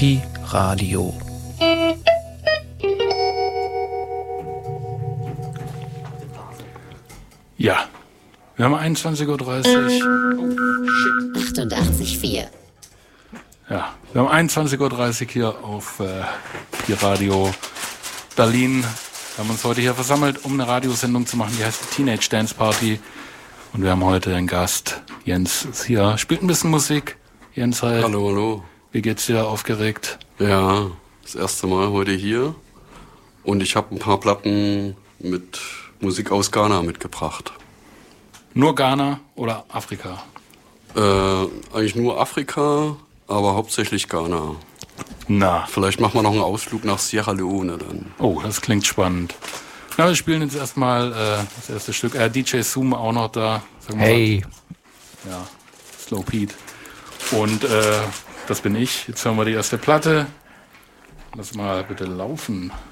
Pi Radio. Ja, wir haben 21:30 Uhr. Oh, shit. 88,4. Ja, wir haben 21:30 Uhr hier auf Pi Radio Berlin. Wir haben uns heute hier versammelt, um eine Radiosendung zu machen, die heißt Teenage Dance Party. Und wir haben heute einen Gast. Jens ist hier, spielt ein bisschen Musik. Jens, halt. Hallo, hallo. Wie geht's dir? Aufgeregt? Ja, das erste Mal heute hier. Und ich habe ein paar Platten mit Musik aus Ghana mitgebracht. Nur Ghana oder Afrika? Eigentlich nur Afrika, aber hauptsächlich Ghana. Na. Vielleicht machen wir noch einen Ausflug nach Sierra Leone dann. Oh, das klingt spannend. Na, wir spielen jetzt erstmal das erste Stück. DJ Zoom auch noch da. Sag mal Hey. was. Ja, Slow Pete. Und das bin ich. Jetzt hören wir die erste Platte. Lass mal bitte laufen.